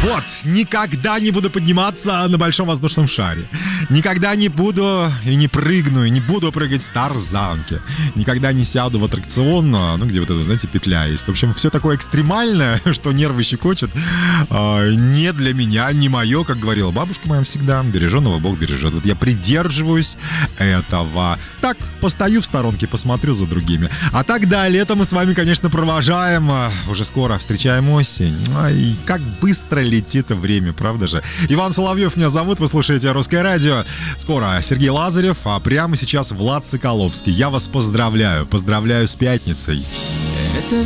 Вот, никогда не буду подниматься на большом воздушном шаре. Никогда не буду и не прыгну, и не буду прыгать с тарзанки. Никогда не сяду в аттракцион, ну, где вот это, знаете, петля есть. В общем, все такое экстремальное, что нервы щекочет, не для меня, не мое, как говорила бабушка моя всегда. Береженого Бог бережет. Вот я придерживаюсь этого. Так, постою в сторонке, посмотрю за другими. А так, да, лето мы с вами, конечно, провожаем. Уже скоро встречаем осень. И как быстро летит время, правда же? Иван Соловьев меня зовут, вы слушаете «Русское радио». Скоро Сергей Лазарев, а прямо сейчас Влад Соколовский. Я вас поздравляю. Поздравляю с пятницей.